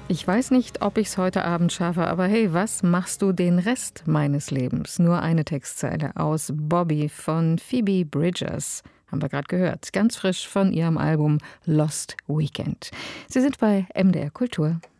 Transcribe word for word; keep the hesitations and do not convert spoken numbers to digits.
Ich weiß nicht, ob ich's heute Abend schaffe, aber hey, was machst du den Rest meines Lebens? Nur eine Textzeile aus Bobby von Phoebe Bridgers. Haben wir gerade gehört. Ganz frisch von ihrem Album Lost Weekend. Sie sind bei M D R Kultur.